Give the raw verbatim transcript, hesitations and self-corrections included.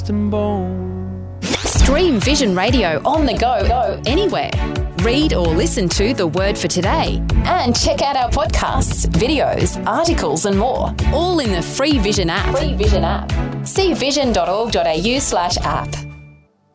and bone. Stream Vision Radio on the go, go anywhere. Read or listen to The Word for Today. And check out our podcasts, videos, articles and more. All in the free Vision app. Free Vision app. See vision dot org dot a u slash app.